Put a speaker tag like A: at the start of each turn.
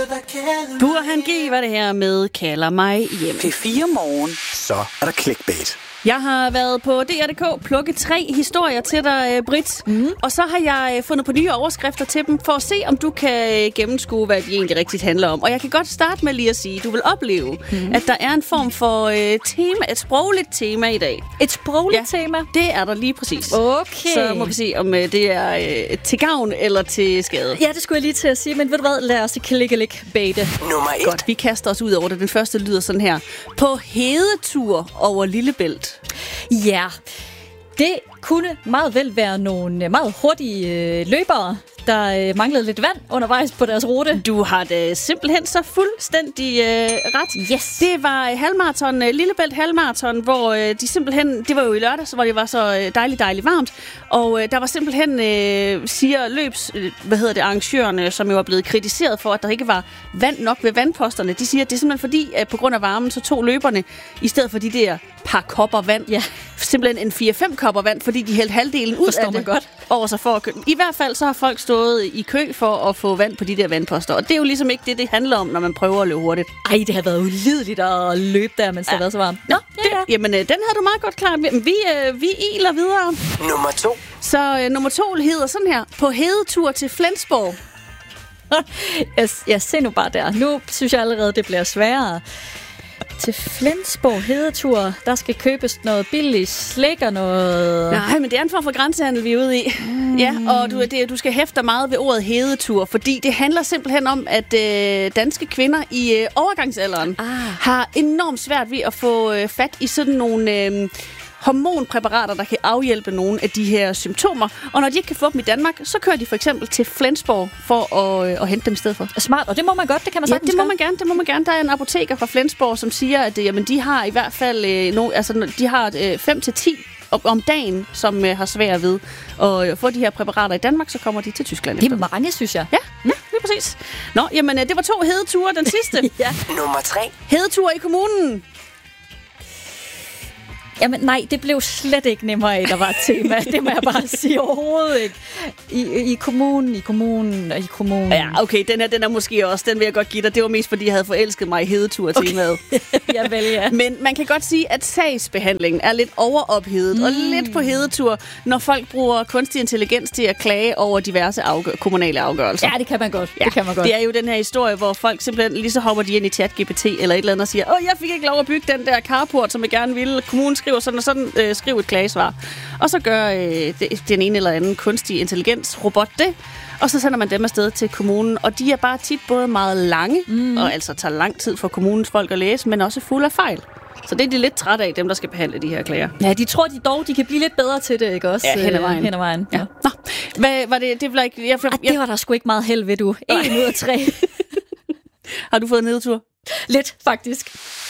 A: Burhan G var det her med Kalder mig hjem.
B: P4 Morgen. Så er der clickbait.
A: Jeg har været på DR.dk, plukket 3 historier til dig, Britt. Og så har jeg fundet på nye overskrifter til dem, for at se, om du kan gennemskue, hvad de egentlig rigtigt handler om. Og jeg kan godt starte med lige at sige, at du vil opleve, at der er en form for tema, et sprogligt tema i dag.
C: Et sprogligt tema?
A: Det er der lige præcis.
C: Okay.
A: Så må vi se, om det er til gavn eller til skade.
C: Ja, det skulle jeg lige til at sige, men ved du hvad, lad os klikke-bate.
B: Nummer 1.
A: Godt, vi kaster os ud over det. Den første lyder sådan her. På hedetur over Lillebælt.
C: Ja, det kunne meget vel være nogle meget hurtige løbere, der manglede lidt vand undervejs på deres rute.
A: Du har det simpelthen så fuldstændig ret.
C: Yes.
A: Det var halvmarathon, Lillebælt halvmarathon, hvor de simpelthen, det var jo i lørdags, hvor det var så dejligt varmt, og der var simpelthen, siger arrangørerne, som jo er blevet kritiseret for, at der ikke var vand nok ved vandposterne. De siger, at det er simpelthen fordi, at på grund af varmen, så tog løberne, i stedet for de der par kopper vand, simpelthen en 4-5 kopper vand, fordi de hældte halvdelen ud af det
C: godt
A: over sig for at købe. I hvert fald så har folk stået i kø for at få vand på de der vandposter, og det er jo ligesom ikke det handler om, når man prøver at løbe hurtigt.
C: Ej, det har været ulideligt at løbe der, mens det har været så varmt. Nå,
A: Jamen, den havde du meget godt klart. Vi iler videre.
B: Nummer 2.
A: Så nummer 2 hedder sådan her. På hedetur til Flensborg.
C: Jeg ser nu bare der. Nu synes jeg allerede, det bliver sværere. Til Flensborg hedetur, der skal købes noget billigt slik og noget...
A: Nej, men det er en form for grænsehandel, vi er ude i. Ja, og du skal hæfte dig meget ved ordet hedetur, fordi det handler simpelthen om, at danske kvinder i overgangsalderen har enormt svært ved at få fat i sådan nogle... hormonpræparater, der kan afhjælpe nogle af de her symptomer. Og når de ikke kan få dem i Danmark, så kører de for eksempel til Flensborg for at hente dem i stedet for.
C: Smart, og det må man godt, det kan man sagtens
A: det må man gerne. Der er en apoteker fra Flensborg, som siger, at jamen, de har i hvert fald de har 5-10 om dagen, som har svært ved at få de her præparater i Danmark, så kommer de til Tyskland.
C: Det er mange, synes jeg.
A: Ja, lige præcis. Nå, jamen, det var 2 hedeture, den sidste.
B: Nummer 3.
A: Hedetur i kommunen.
C: Jamen nej, det blev slet ikke nemmere af, der var et tema. Det må jeg bare sige overhovedet ikke. I kommunen.
A: Ja, okay, den er måske også, den vil jeg godt give dig. Det var mest, fordi jeg havde forelsket mig i hedetur-temaet.
C: Okay. Ja.
A: Men man kan godt sige, at sagsbehandlingen er lidt overophedet og lidt på hedetur, når folk bruger kunstig intelligens til at klage over diverse kommunale afgørelser.
C: Ja, det kan man godt.
A: Ja, det er jo den her historie, hvor folk simpelthen lige så hopper de ind i ChatGPT eller et eller andet og siger, jeg fik ikke lov at bygge den der carport, som jeg gerne ville. Kommunen skriver sådan og sådan, skriv et klagesvar. Og så gør den ene eller anden kunstig intelligens-robot det, og så sender man dem afsted til kommunen. Og de er bare tit både meget lange, og altså tager lang tid for kommunens folk at læse, men også fuld af fejl. Så det er de lidt trætte af, dem der skal behandle de her klager.
C: Ja, de tror de kan blive lidt bedre til det, ikke også?
A: Ja, hen ad vejen. Ja. Nå, hvad var det? Det var ikke...
C: Det var der sgu ikke meget held ved, du. 1 ud af 3.
A: Har du fået en nedtur?
C: Lidt, faktisk.